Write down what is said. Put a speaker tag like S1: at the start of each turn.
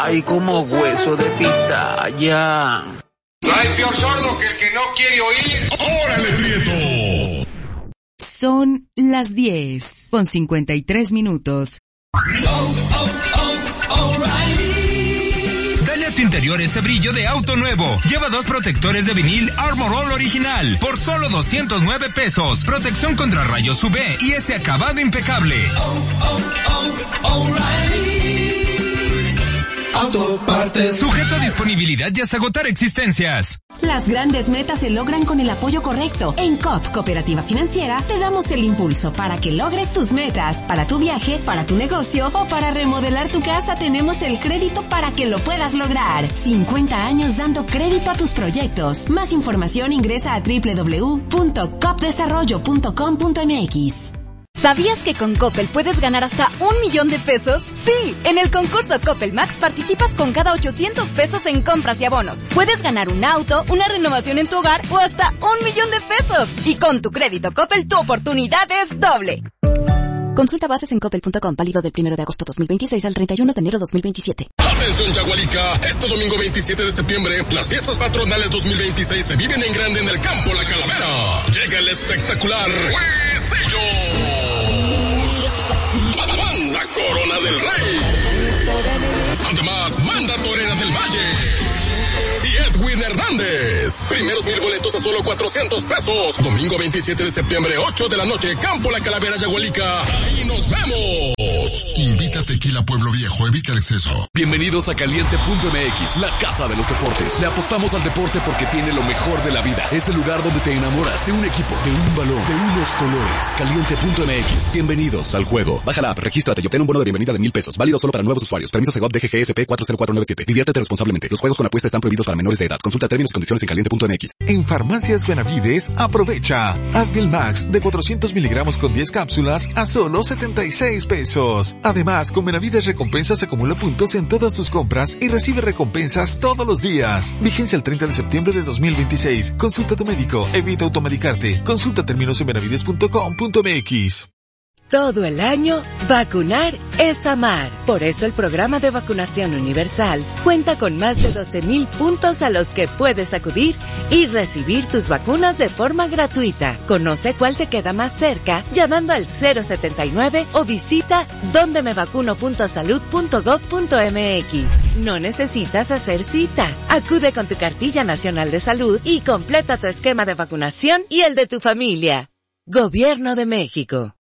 S1: Ay, como hueso de pitaya.
S2: No hay peor sordo que el que no quiere oír.
S3: ¡Órale, Prieto!
S4: Son las 10:53.
S5: Dale a tu interior ese brillo de auto nuevo. Lleva 2 protectores de vinil Armor All original por solo $209. Protección contra rayos UV y ese acabado impecable.
S3: Autopartes.
S5: Sujeto a disponibilidad y hasta agotar existencias.
S6: Las grandes metas se logran con el apoyo correcto. En COP, Cooperativa Financiera, te damos el impulso para que logres tus metas. Para tu viaje, para tu negocio o para remodelar tu casa, tenemos el crédito para que lo puedas lograr. 50 años dando crédito a tus proyectos. Más información ingresa a www.copdesarrollo.com.mx.
S7: ¿Sabías que con Coppel puedes ganar hasta $1,000,000? Sí, en el concurso Coppel Max participas con cada $800 en compras y abonos. Puedes ganar un auto, una renovación en tu hogar o hasta $1,000,000. Y con tu crédito Coppel, tu oportunidad es doble.
S8: Consulta bases en coppel.com, válido del 1 de agosto 2026 al 31 de enero 2027.
S3: Atención, Yagualica, este domingo 27 de septiembre, las fiestas patronales 2026 se viven en grande en el campo La Calavera. Llega el espectacular Huesillo. Banda Corona del Rey. Además, Banda Torera del Valle. Y Edwin Hernández. Primeros 1,000 boletos a solo $400. Domingo 27 de septiembre, 8 de la noche, Campo La Calavera, Yagualica. Ahí nos vemos. Invita Tequila Pueblo Viejo, evita el exceso.
S9: Bienvenidos a Caliente.mx, la casa de los deportes. Le apostamos al deporte porque tiene lo mejor de la vida. Es el lugar donde te enamoras de un equipo, de un balón, de unos colores. Caliente.mx, bienvenidos al juego. Baja la app, regístrate y obtén un bono de bienvenida de $1,000. Válido solo para nuevos usuarios. Permiso Segov DGGSP 40497. Diviértete responsablemente. Los juegos con apuesta están prohibidos para menores de edad. Consulta términos y condiciones en Caliente.mx.
S10: En Farmacias Benavides, aprovecha. Advil Max de 400 miligramos con 10 cápsulas a solo $76. Además, con Benavides Recompensas acumula puntos en todas tus compras y recibe recompensas todos los días. Vigencia el 30 de septiembre de 2026. Consulta a tu médico. Evita automedicarte. Consulta términos en benavides.com.mx.
S11: Todo el año, vacunar es amar. Por eso el programa de vacunación universal cuenta con más de 12,000 puntos a los que puedes acudir y recibir tus vacunas de forma gratuita. Conoce cuál te queda más cerca llamando al 079 o visita dondemevacuno.salud.gov.mx. No necesitas hacer cita. Acude con tu cartilla nacional de salud y completa tu esquema de vacunación y el de tu familia. Gobierno de México.